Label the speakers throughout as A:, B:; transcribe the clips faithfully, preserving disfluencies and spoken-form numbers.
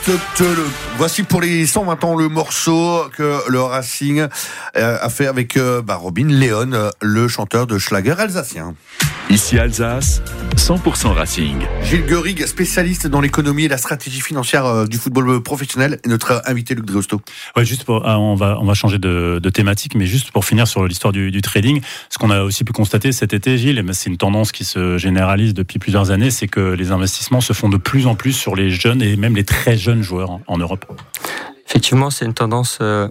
A: Voici pour les cent vingt ans le morceau que le Racing a fait avec bah, Robin Léon, le chanteur de Schlager alsacien.
B: Ici Alsace, cent pour cent Racing.
A: Gilles Guerig, spécialiste dans l'économie et la stratégie financière du football professionnel, et notre invité Luc Dreosto.
C: Ouais, juste pour, on va on va changer de, de thématique, mais juste pour finir sur l'histoire du, du trading, ce qu'on a aussi pu constater cet été, Gilles, et c'est une tendance qui se généralise depuis plusieurs années, c'est que les investissements se font de plus en plus sur les jeunes et même les très jeunes joueurs en, en Europe.
D: Effectivement, c'est une tendance. Euh...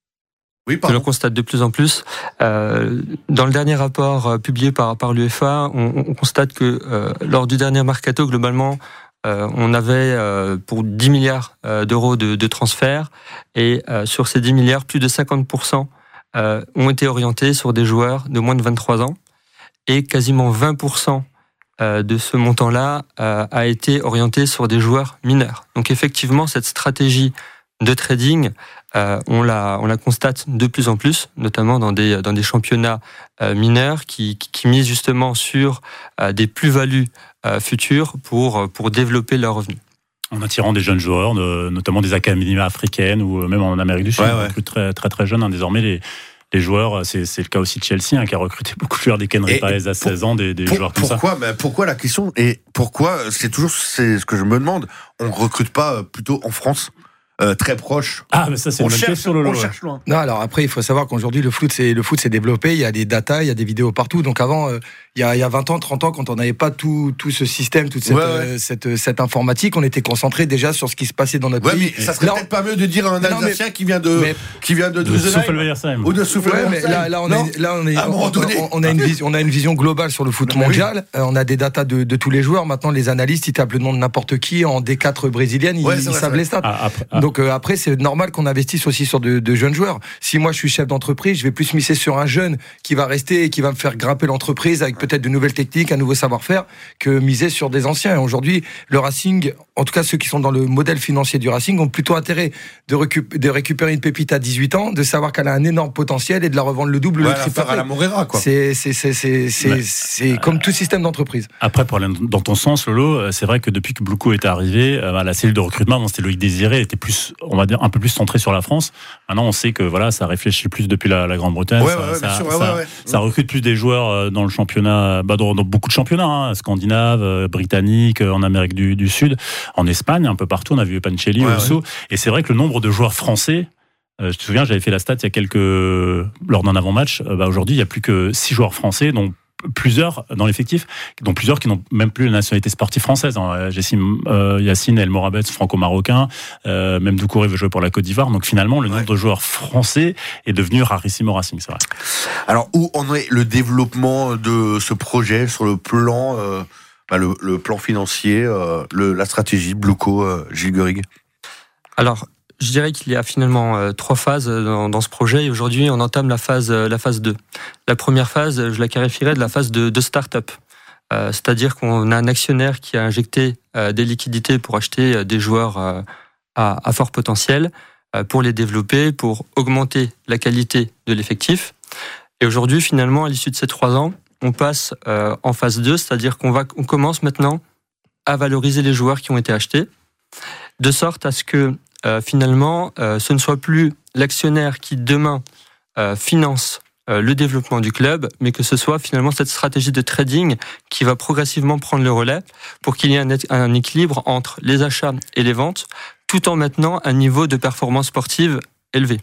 D: Oui, que l'on constate de plus en plus. Euh, dans le dernier rapport euh, publié par, par l'UEFA, on, on constate que euh, lors du dernier mercato, globalement, euh, on avait euh, pour dix milliards euh, d'euros de, de transferts, et euh, sur ces dix milliards, plus de cinquante pour cent euh, ont été orientés sur des joueurs de moins de vingt-trois ans, et quasiment vingt pour cent euh, de ce montant-là euh, a été orienté sur des joueurs mineurs. Donc effectivement, cette stratégie de trading, euh, on la on la constate de plus en plus, notamment dans des dans des championnats euh, mineurs qui, qui qui misent justement sur euh, des plus-values euh, futures pour pour développer leurs revenus.
C: En attirant des jeunes joueurs, de, notamment des académies africaines ou même en Amérique du Sud, ouais, ouais. On recrute très très très jeunes hein, désormais les les joueurs, c'est, c'est le cas aussi de Chelsea hein, qui a recruté beaucoup de joueurs, des Kenry Paez à seize ans, des, des
A: pour,
C: joueurs comme
A: pourquoi,
C: ça.
A: Ben pourquoi la question est pourquoi c'est toujours c'est ce que je me demande, on recrute pas plutôt en France? Euh, très proche.
C: Ah, mais ça, c'est
A: on
C: une
A: cherche,
C: sur le lot.
A: On cherche loin.
E: Non, alors après, il faut savoir qu'aujourd'hui, le foot, c'est, le foot s'est développé. Il y a des datas, il y a des vidéos partout. Donc avant, euh, il, y a, il y a vingt ans, trente ans, quand on n'avait pas tout, tout ce système, toute cette, ouais, ouais. Euh, cette, cette informatique, on était concentré déjà sur ce qui se passait dans notre
A: ouais,
E: pays.
A: Mais ça serait là, peut-être pas mieux de dire à un Alsacien mais, qui vient de, mais, qui vient de, de
C: Souffle-Versheim.
A: Ou de Souffle-Versheim.
E: Ouais, mais là, là, on est, là, on est, on, on, on a une vision, on a une vision globale sur le foot non, mondial. Oui. Euh, on a des datas de, de tous les joueurs. Maintenant, les analystes, ils tapent le nom de n'importe qui en D quatre brésilienne, ils, ouais, ils vrai, savent les stats. Ah, après, ah. Donc euh, après, c'est normal qu'on investisse aussi sur de, de jeunes joueurs. Si moi je suis chef d'entreprise, je vais plus miser sur un jeune qui va rester et qui va me faire grimper l'entreprise avec peut-être de nouvelles techniques, un nouveau savoir-faire, que miser sur des anciens. Et aujourd'hui, le Racing, en tout cas ceux qui sont dans le modèle financier du Racing, ont plutôt intérêt de, récup- de récupérer une pépite à dix-huit ans, de savoir qu'elle a un énorme potentiel et de la revendre le double, ouais, le triple.
A: À la Morera, quoi.
E: C'est, c'est, c'est, c'est, c'est,
C: ouais.
E: c'est euh, comme tout système d'entreprise.
C: Après, pour aller dans ton sens, Lolo, c'est vrai que depuis que Bluco est arrivé, la cellule de recrutement, bon, c'était Loïc Désiré, était plus, on va dire, un peu plus centrée sur la France. Maintenant, on sait que voilà, ça réfléchit plus depuis la, la Grande-Bretagne.
A: Ouais,
C: ça,
A: ouais,
C: ça,
A: sûr,
C: ça,
A: ouais, ouais.
C: ça recrute plus des joueurs dans le championnat, bah, dans, dans beaucoup de championnats, hein, scandinaves, britanniques, en Amérique du, du Sud, en Espagne, un peu partout. On a vu Pancelli, ouais, Osso. Ouais. Et c'est vrai que le nombre de joueurs français, euh, je te souviens, j'avais fait la stat il y a quelques, lors d'un avant-match. Euh, bah, aujourd'hui, il y a plus que six joueurs français, dont plusieurs dans l'effectif, dont plusieurs qui n'ont même plus la nationalité sportive française. Hein. Yacine, euh, Yacine El Morabet, franco-marocain, euh, même Doucouré veut jouer pour la Côte d'Ivoire. Donc finalement, le ouais. nombre de joueurs français est devenu rarissime au Racing, c'est vrai.
A: Alors, où en est le développement de ce projet sur le plan, euh, bah, le, le plan financier, euh, le, la stratégie Bluco, euh, Gilles Guerig?
D: Alors, je dirais qu'il y a finalement euh, trois phases dans, dans ce projet, et aujourd'hui on entame la phase, euh, la phase deux. La première phase, je la qualifierais de la phase de, de start-up. Euh, c'est-à-dire qu'on a un actionnaire qui a injecté euh, des liquidités pour acheter euh, des joueurs euh, à, à fort potentiel, euh, pour les développer, pour augmenter la qualité de l'effectif. Et aujourd'hui, finalement, à l'issue de ces trois ans, on passe euh, en phase deux, c'est-à-dire qu'on va, on commence maintenant à valoriser les joueurs qui ont été achetés, de sorte à ce que Euh, finalement, euh, ce ne soit plus l'actionnaire qui demain euh, finance euh, le développement du club, mais que ce soit finalement cette stratégie de trading qui va progressivement prendre le relais pour qu'il y ait un, un équilibre entre les achats et les ventes, tout en maintenant un niveau de performance sportive élevé.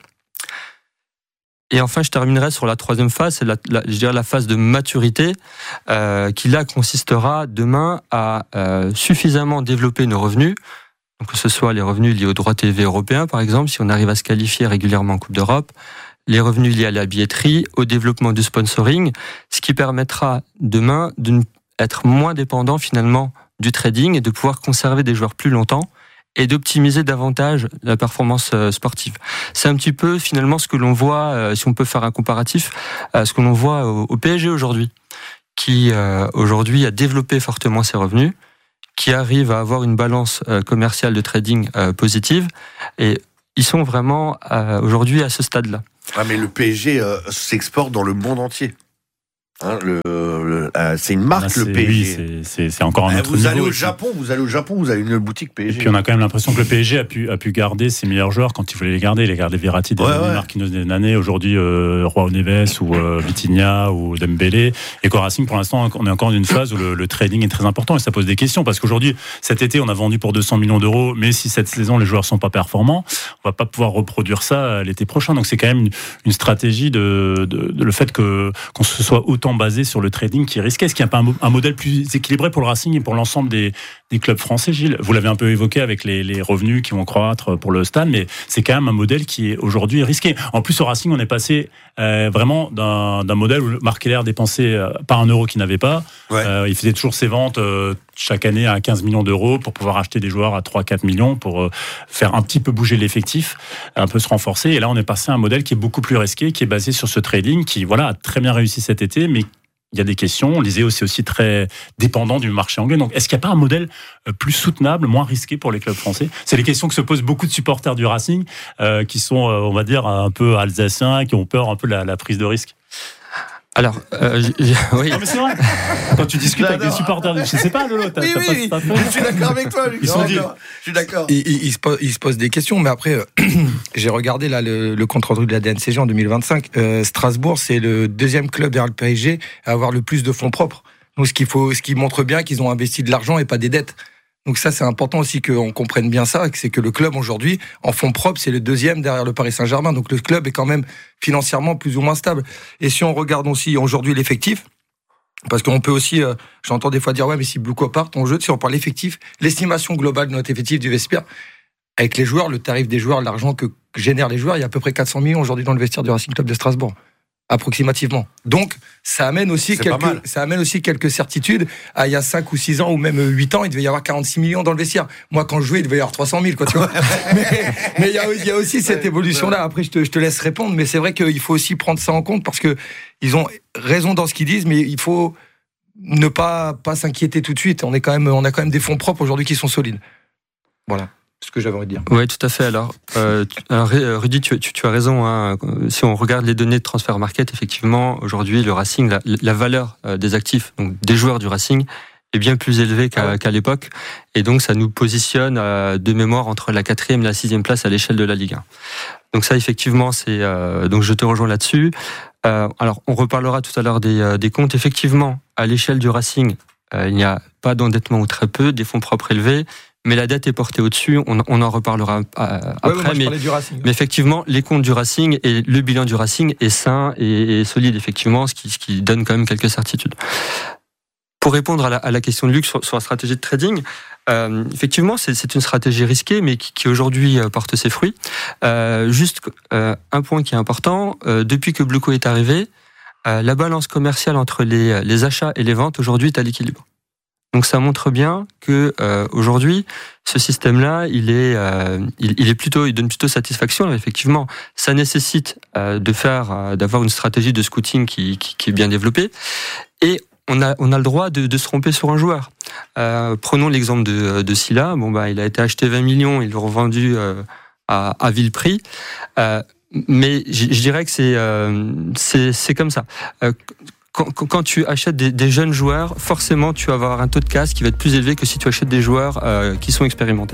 D: Et enfin, je terminerai sur la troisième phase, c'est la, la, je dirais la phase de maturité, euh, qui là consistera demain à euh, suffisamment développer nos revenus. Donc, que ce soit les revenus liés aux droits T V européens, par exemple, si on arrive à se qualifier régulièrement en Coupe d'Europe, les revenus liés à la billetterie, au développement du sponsoring, ce qui permettra demain d'être moins dépendant finalement du trading et de pouvoir conserver des joueurs plus longtemps et d'optimiser davantage la performance sportive. C'est un petit peu finalement ce que l'on voit, si on peut faire un comparatif, ce que l'on voit au P S G aujourd'hui, qui aujourd'hui a développé fortement ses revenus, qui arrivent à avoir une balance euh, commerciale de trading euh, positive, et ils sont vraiment euh, aujourd'hui à ce stade-là.
A: Ah mais le P S G euh, s'exporte dans le monde entier. Hein, le, le, euh, c'est une marque, ah, le P S G.
C: Oui, c'est, c'est, c'est encore un
A: euh,
C: autre
A: vous
C: niveau.
A: Allez au Japon, vous allez au Japon, vous avez une boutique P S G.
C: Et puis on a quand même l'impression que le P S G a pu, a pu garder ses meilleurs joueurs quand il voulait les garder. Il a gardé Verratti, des ouais, années, ouais. Marquinhos des années, aujourd'hui euh, João Neves ou euh, Vitinha ou Dembélé. Et qu'au Racing, pour l'instant, on est encore dans une phase où le, le trading est très important et ça pose des questions. Parce qu'aujourd'hui, cet été, on a vendu pour deux cents millions d'euros, mais si cette saison, les joueurs sont pas performants, on va pas pouvoir reproduire ça l'été prochain. Donc c'est quand même une, une stratégie de, de, de le fait que, qu'on se soit autant basé sur le trading qui est risqué. Est-ce qu'il n'y a pas un, un modèle plus équilibré pour le Racing et pour l'ensemble des, des clubs français, Gilles? Vous l'avez un peu évoqué avec les, les revenus qui vont croître pour le stade, mais c'est quand même un modèle qui est aujourd'hui risqué. En plus, au Racing, on est passé euh, vraiment d'un, d'un modèle où Marc Keller dépensait euh, pas un euro qu'il n'avait pas. Ouais. Euh, il faisait toujours ses ventes euh, chaque année à quinze millions d'euros pour pouvoir acheter des joueurs à trois à quatre millions pour euh, faire un petit peu bouger l'effectif, un peu se renforcer. Et là, on est passé à un modèle qui est beaucoup plus risqué, qui est basé sur ce trading, qui voilà, a très bien réussi cet été, mais il y a des questions. L'I S E O, c'est aussi très dépendant du marché anglais. Donc, est-ce qu'il n'y a pas un modèle plus soutenable, moins risqué pour les clubs français? C'est les questions que se posent beaucoup de supporters du Racing, euh, qui sont, euh, on va dire, un peu alsaciens, qui ont peur un peu de la, la prise de risque.
D: Alors, euh, j', oui.
C: Non, mais c'est vrai. Quand tu discutes avec des supporters, je sais pas, Lolo, t'as,
E: oui,
C: t'as
E: oui,
C: pas,
E: t'as je suis d'accord avec toi, Luc.
C: Ils sont dit.
E: Je suis d'accord. Ils, ils, ils, se posent, ils se posent des questions, mais après, euh, j'ai regardé là le, le compte rendu de la D N C G en deux mille vingt-cinq. Euh, Strasbourg, c'est le deuxième club derrière le P S G à avoir le plus de fonds propres. Donc, ce qu'il faut, ce qui montre bien qu'ils ont investi de l'argent et pas des dettes. Donc ça, c'est important aussi qu'on comprenne bien ça, c'est que le club aujourd'hui, en fonds propres, c'est le deuxième derrière le Paris Saint-Germain. Donc le club est quand même financièrement plus ou moins stable. Et si on regarde aussi aujourd'hui l'effectif, parce qu'on peut aussi, euh, j'entends des fois dire ouais, mais si Bluco part, ton jeu, si on parle l'effectif, l'estimation globale de notre effectif du vestiaire, avec les joueurs, le tarif des joueurs, l'argent que génèrent les joueurs, il y a à peu près quatre cents millions aujourd'hui dans le vestiaire du Racing Club de Strasbourg. Approximativement. Donc, ça amène aussi c'est quelques, ça amène aussi quelques certitudes. Ah, il y a cinq ou six ans ou même huit ans, il devait y avoir quarante-six millions dans le vestiaire. Moi, quand je jouais, il devait y avoir trois cent mille, quoi, tu vois. mais, mais il y a, il y a aussi cette évolution-là. Après, je te, je te laisse répondre, mais c'est vrai qu'il faut aussi prendre ça en compte parce que ils ont raison dans ce qu'ils disent, mais il faut ne pas, pas s'inquiéter tout de suite. On est quand même, on a quand même des fonds propres aujourd'hui qui sont solides. Voilà. Ce que j'avais envie de dire.
D: Oui, tout à fait. Alors, euh, alors Rudy, tu, tu, tu as raison. Hein. Si on regarde les données de transfert market, effectivement, aujourd'hui, le Racing, la, la valeur des actifs, donc des joueurs du Racing, est bien plus élevée qu'à, ah ouais. qu'à l'époque. Et donc, ça nous positionne euh, de mémoire entre la quatrième et la sixième place à l'échelle de la Ligue un. Donc ça, effectivement, c'est. Euh, donc, je te rejoins là-dessus. Euh, alors, on reparlera tout à l'heure des, euh, des comptes. Effectivement, à l'échelle du Racing, euh, il n'y a pas d'endettement ou très peu, des fonds propres élevés. Mais la dette est portée au-dessus, on, on en reparlera euh, après.
E: Ouais,
D: mais,
E: du Racing,
D: mais effectivement, les comptes du Racing et le bilan du Racing est sain et, et solide, effectivement, ce qui, ce qui donne quand même quelques certitudes. Pour répondre à la, à la question de Luc sur, sur la stratégie de trading, euh, effectivement, c'est, c'est une stratégie risquée, mais qui, qui aujourd'hui porte ses fruits. Euh, juste euh, un point qui est important, euh, depuis que Bluco est arrivé, euh, la balance commerciale entre les, les achats et les ventes aujourd'hui est à l'équilibre. Donc ça montre bien que euh, aujourd'hui ce système-là, il est, euh, il, il est plutôt, il donne plutôt satisfaction. Alors, effectivement, ça nécessite euh, de faire, euh, d'avoir une stratégie de scouting qui, qui, qui est bien développée, et on a, on a le droit de, de se tromper sur un joueur. Euh, prenons l'exemple de, de Sylla. Bon bah, il a été acheté vingt millions, il l'a revendu euh, à, à vil prix. Euh, mais je, je dirais que c'est, euh, c'est, c'est comme ça. Euh, Quand, quand tu achètes des, des jeunes joueurs, forcément, tu vas avoir un taux de casse qui va être plus élevé que si tu achètes des joueurs euh, qui sont expérimentés.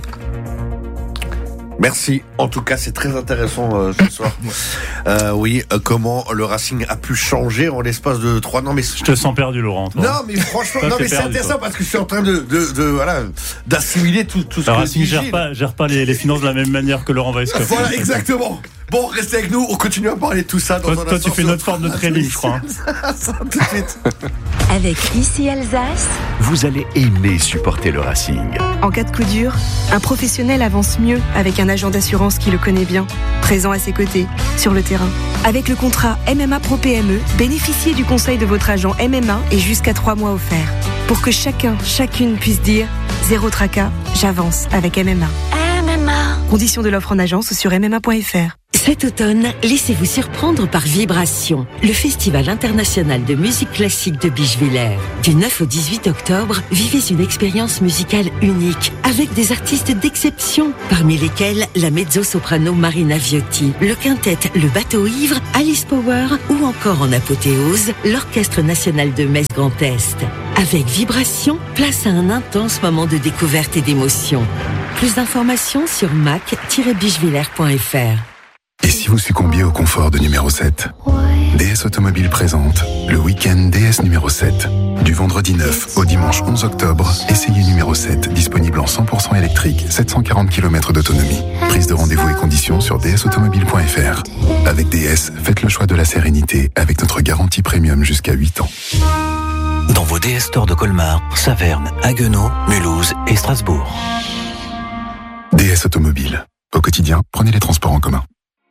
A: Merci. En tout cas, c'est très intéressant euh, ce soir. Euh, oui, euh, comment le Racing a pu changer en l'espace de trois ans. Mais
C: je te sens perdu, Laurent. Toi.
A: Non, mais franchement, non, mais c'est perdu, intéressant toi. Parce que je suis en train de, de, de voilà, d'assimiler tout, tout ce
C: le
A: que
C: Racing gère Gilles. pas, gère pas les, les finances de la même manière que Laurent Weisskopf.
A: Voilà, exactement. Bon, restez avec nous, on continue à parler de tout ça dans
C: toi,
A: un
C: toi, tu fais notre forme de training, je crois.
A: Ça, tout de suite.
F: Avec Ici Alsace,
G: vous allez aimer supporter le Racing.
F: En cas de coup dur, un professionnel avance mieux avec un agent d'assurance qui le connaît bien, présent à ses côtés, sur le terrain. Avec le contrat M M A Pro P M E, bénéficiez du conseil de votre agent M M A et jusqu'à trois mois offerts. Pour que chacun, chacune puisse dire « Zéro tracas, j'avance avec M M A ». M M A. Conditions de l'offre en agence sur m m a point f r.
H: Cet automne, laissez-vous surprendre par Vibration, le festival international de musique classique de Bischwiller. Du neuf au dix-huit octobre, vivez une expérience musicale unique, avec des artistes d'exception, parmi lesquels la mezzo-soprano Marina Viotti, le quintet Le Bateau Ivre, Alice Power ou encore en apothéose, l'Orchestre National de Metz Grand Est. Avec Vibration, place à un intense moment de découverte et d'émotion. Plus d'informations sur mac tiret bischwiller point f r.
I: Et si vous succombiez au confort de numéro sept ? D S Automobile présente le week-end D S numéro sept. Du vendredi neuf au dimanche onze octobre, essayez numéro sept, disponible en cent pour cent électrique, sept cent quarante kilomètres d'autonomie. Prise de rendez-vous et conditions sur d s automobile point f r. Avec D S, faites le choix de la sérénité avec notre garantie premium jusqu'à huit ans.
J: Dans vos D S Stores de Colmar, Saverne, Haguenau, Mulhouse et Strasbourg.
I: D S Automobile. Au quotidien, prenez les transports en commun.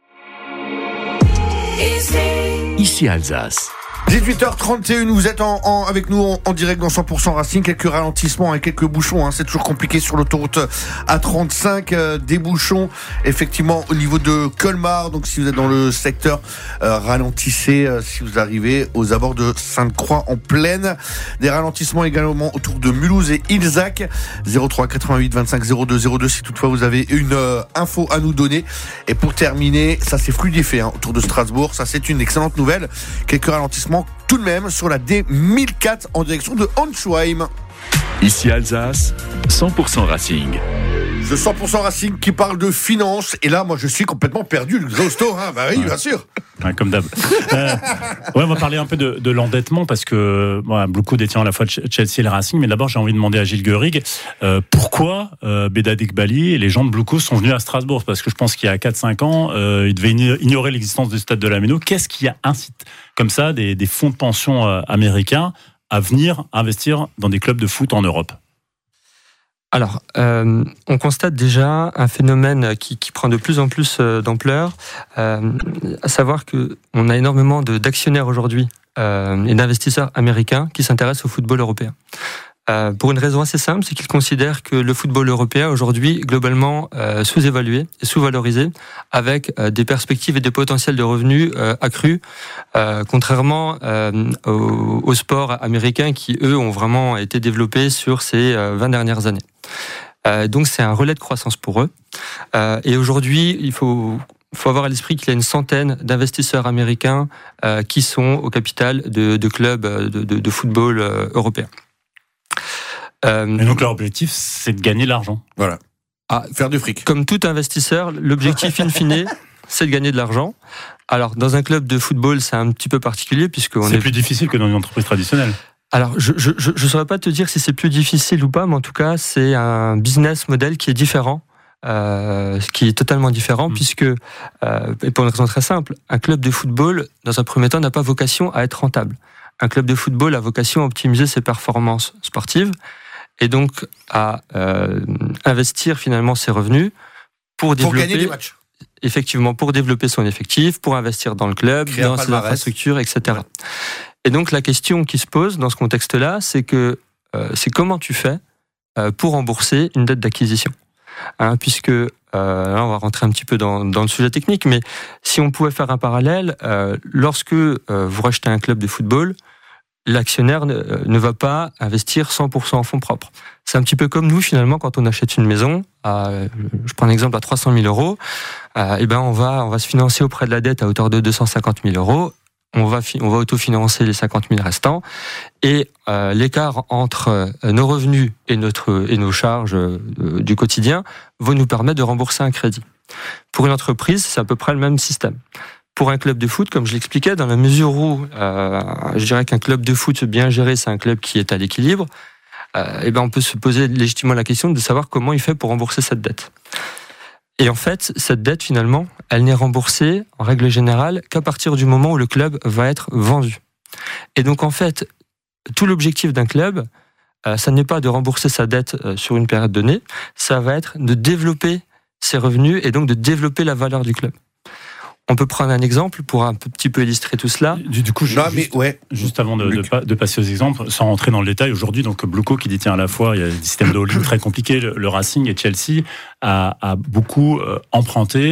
G: Ici Alsace.
A: dix-huit heures trente et une, vous êtes en, en, avec nous en, en direct dans cent pour cent Racing. Quelques ralentissements et quelques bouchons, hein. C'est toujours compliqué sur l'autoroute A trente-cinq, euh, des bouchons effectivement au niveau de Colmar. Donc si vous êtes dans le secteur, euh, ralentissez euh, si vous arrivez aux abords de Sainte-Croix en plaine. Des ralentissements également autour de Mulhouse et Ilzac. zéro trois quatre-vingt-huit vingt-cinq zéro deux zéro deux si toutefois vous avez une euh, info à nous donner. Et pour terminer, ça c'est fluidifié hein, autour de Strasbourg. Ça c'est une excellente nouvelle. Quelques ralentissements tout de même sur la D mille quatre en direction de Honsheim.
B: Ici Alsace, cent pour cent Racing.
A: Le cent pour cent Racing qui parle de finance. Et là, moi, je suis complètement perdu, le Zosto. Hein. Bah oui, ouais. Bien sûr.
C: Ouais, comme d'hab. euh, ouais, on va parler un peu de, de l'endettement parce que bon, Bluco détient à la fois Chelsea et le Racing. Mais d'abord, j'ai envie de demander à Gilles Guerig euh, pourquoi euh, Bédad Ekbali et les gens de Bluco sont venus à Strasbourg. Parce que je pense qu'il y a quatre cinq ans, euh, ils devaient ignorer l'existence du stade de la Méno. Qu'est-ce qui a incité comme ça des, des fonds de pension euh, américains à venir investir dans des clubs de foot en Europe ?
D: Alors, euh, on constate déjà un phénomène qui, qui prend de plus en plus d'ampleur, euh, à savoir qu'on a énormément de, d'actionnaires aujourd'hui euh, et d'investisseurs américains qui s'intéressent au football européen. Euh, pour une raison assez simple, c'est qu'ils considèrent que le football européen aujourd'hui globalement euh, sous-évalué et sous-valorisé, avec euh, des perspectives et des potentiels de revenus euh, accrus, euh, contrairement euh, aux, aux sports américains qui eux ont vraiment été développés sur ces euh, vingt dernières années. Euh, donc c'est un relais de croissance pour eux. Euh, et aujourd'hui, il faut Il faut avoir à l'esprit qu'il y a une centaine d'investisseurs américains euh, qui sont au capital de, de clubs de, de, de football euh, européens.
C: Euh, et donc leur objectif, c'est de gagner de l'argent.
A: Voilà.
D: Ah,
A: faire du fric.
D: Comme tout investisseur, l'objectif in fine, c'est de gagner de l'argent. Alors, dans un club de football, c'est un petit peu particulier puisque on
C: c'est
D: est
C: plus difficile que dans une entreprise traditionnelle.
D: Alors, je je je saurais pas te dire si c'est plus difficile ou pas, mais en tout cas, c'est un business model qui est différent. Euh, qui est totalement différent, mmh. puisque, euh, et pour une raison très simple, un club de football, dans un premier temps, n'a pas vocation à être rentable. Un club de football a vocation à optimiser ses performances sportives, et donc à euh, investir finalement ses revenus pour développer...
A: Pour gagner des matchs.
D: Effectivement, pour développer son effectif, pour investir dans le club, créer dans ses infrastructures, et cetera. Ouais. Et donc la question qui se pose dans ce contexte-là, c'est que euh, c'est comment tu fais euh, pour rembourser une dette d'acquisition. Hein, puisque, euh, là on va rentrer un petit peu dans, dans le sujet technique, mais si on pouvait faire un parallèle, euh, lorsque euh, vous rachetez un club de football, l'actionnaire ne, ne va pas investir cent pour cent en fonds propres. C'est un petit peu comme nous finalement quand on achète une maison, à, je prends un exemple à trois cent mille euros, euh, et ben on va, on va se financer auprès de la dette à hauteur de deux cent cinquante mille euros. On va, on va autofinancer les cinquante mille restants et euh, l'écart entre euh, nos revenus et, notre, et nos charges euh, du quotidien va nous permettre de rembourser un crédit. Pour une entreprise, c'est à peu près le même système. Pour un club de foot, comme je l'expliquais, dans la mesure où euh, je dirais qu'un club de foot bien géré, c'est un club qui est à l'équilibre, euh, et ben on peut se poser légitimement la question de savoir comment il fait pour rembourser cette dette. Et en fait, cette dette, finalement, elle n'est remboursée, en règle générale, qu'à partir du moment où le club va être vendu. Et donc, en fait, tout l'objectif d'un club, euh, ça n'est pas de rembourser sa dette euh, sur une période donnée, ça va être de développer ses revenus et donc de développer la valeur du club. On peut prendre un exemple pour un petit peu illustrer tout cela.
C: Du, du coup, je,
A: non,
C: juste,
A: mais ouais.
C: juste avant de, de, de passer aux exemples, sans rentrer dans le détail, aujourd'hui, donc Bluco qui détient à la fois, il y a des systèmes de holding très compliqués, le, le Racing et Chelsea a, a beaucoup euh, emprunté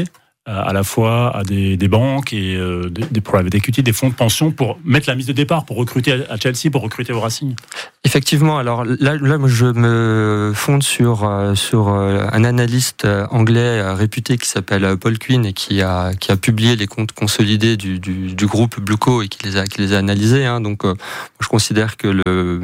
C: à la fois à des, des banques et euh, des, des private equity, des fonds de pension pour mettre la mise de départ, pour recruter à Chelsea, pour recruter au Racing.
D: Effectivement, alors là, là moi, je me fonde sur, sur un analyste anglais réputé qui s'appelle Paul Quinn et qui a, qui a publié les comptes consolidés du, du, du groupe Blueco et qui les a, qui les a analysés. Hein. Donc, je considère que le,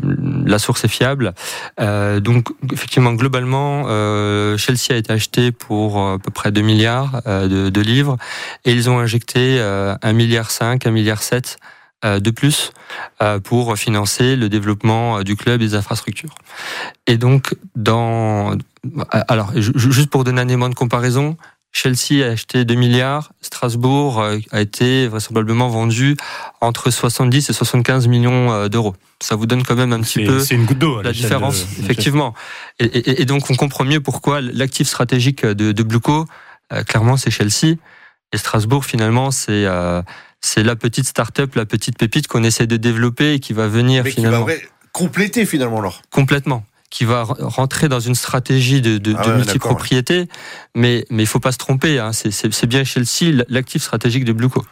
D: la source est fiable. Euh, donc, effectivement, globalement, euh, Chelsea a été acheté pour à peu près deux milliards de, de livres et ils ont injecté euh, un milliard cinq, un milliard sept euh, de plus euh, pour financer le développement du club et des infrastructures. Et donc, dans alors juste pour donner un élément de comparaison, Chelsea a acheté deux milliards, Strasbourg a été vraisemblablement vendu entre soixante-dix et soixante-quinze millions d'euros. Ça vous donne quand même un petit
C: c'est,
D: peu
C: c'est une goutte d'eau,
D: la différence, de... effectivement. Et, et, et donc on comprend mieux pourquoi l'actif stratégique de, de Blueco, euh, clairement c'est Chelsea, et Strasbourg finalement c'est euh, c'est la petite start-up, la petite pépite qu'on essaie de développer et qui va venir
A: mais
D: finalement
A: qui va compléter finalement alors.
D: Complètement. Qui va rentrer dans une stratégie de, de, ah ouais, de multipropriété, ouais. mais mais il faut pas se tromper. Hein, c'est, c'est, c'est bien Chelsea, l'actif stratégique de Blueco.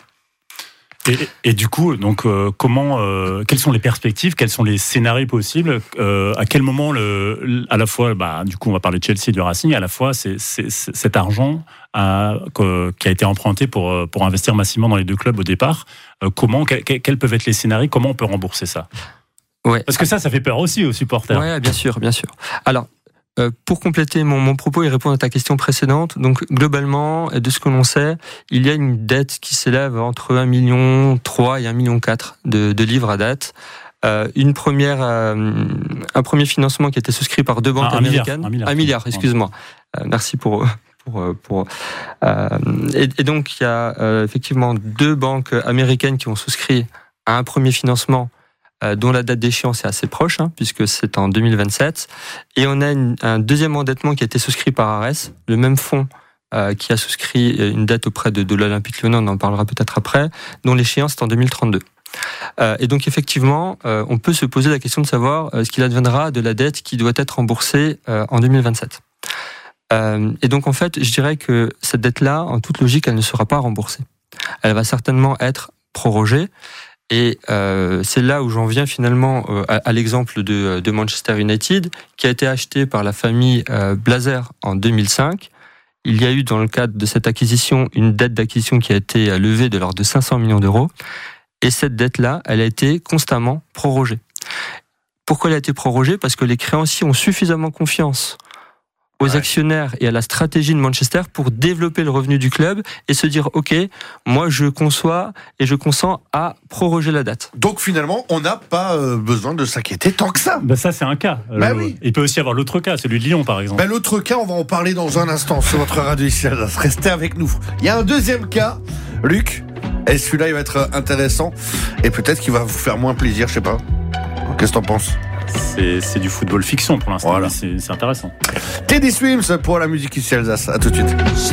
C: Et, et du coup, donc euh, comment, euh, quelles sont les perspectives, quels sont les scénarios possibles, euh, à quel moment le, à la fois, bah, du coup, on va parler de Chelsea et du Racing, à la fois, c'est, c'est, c'est cet argent à, que, qui a été emprunté pour pour investir massivement dans les deux clubs au départ. Euh, comment, que, quels peuvent être les scénarios, comment on peut rembourser ça?
D: Ouais.
C: Parce que ça, ça fait peur aussi aux supporters.
D: Ouais, bien sûr, bien sûr. Alors, euh, pour compléter mon, mon propos et répondre à ta question précédente, donc globalement, de ce que l'on sait, il y a une dette qui s'élève entre un virgule trois million et un virgule quatre million de, de livres à date. Euh, une première, euh, un premier financement qui a été souscrit par deux banques
C: un, un
D: américaines.
C: Milliard, un milliard,
D: un milliard, excuse-moi. Euh, merci pour. Pour, pour, euh, et, et donc, il y a euh, effectivement deux banques américaines qui ont souscrit à un premier financement dont la date d'échéance est assez proche, hein, puisque c'est en deux mille vingt-sept. Et on a une, un deuxième endettement qui a été souscrit par Ares, le même fonds euh, qui a souscrit une dette auprès de, de l'Olympique Lyonnais, on en parlera peut-être après, dont l'échéance est en deux mille trente-deux. Euh, et donc effectivement, euh, on peut se poser la question de savoir euh, ce qu'il adviendra de la dette qui doit être remboursée euh, en deux mille vingt-sept. Euh, et donc en fait, je dirais que cette dette-là, en toute logique, elle ne sera pas remboursée. Elle va certainement être prorogée. Et euh, c'est là où j'en viens finalement euh, à, à l'exemple de, de Manchester United, qui a été acheté par la famille euh, Blazer en deux mille cinq. Il y a eu dans le cadre de cette acquisition une dette d'acquisition qui a été levée de l'ordre de cinq cents millions d'euros. Et cette dette-là, elle a été constamment prorogée. Pourquoi elle a été prorogée ? Parce que les créanciers ont suffisamment confiance aux ouais. actionnaires et à la stratégie de Manchester pour développer le revenu du club et se dire ok, moi je conçois et je consens à proroger la date.
A: Donc finalement, on n'a pas euh, besoin de s'inquiéter tant que ça.
C: Ben ça c'est un cas.
A: Bah
C: euh,
A: oui.
C: Il peut aussi y avoir l'autre cas, celui de Lyon par exemple.
A: Ben l'autre cas, on va en parler dans un instant sur votre radio ici. Restez avec nous. Il y a un deuxième cas, Luc. Et celui-là, il va être intéressant et peut-être qu'il va vous faire moins plaisir, je sais pas. Qu'est-ce que t'en penses ?
C: C'est, c'est du football fiction pour l'instant, voilà. mais c'est, c'est intéressant.
A: Teddy Swims pour la musique ici Alsace. À tout de suite.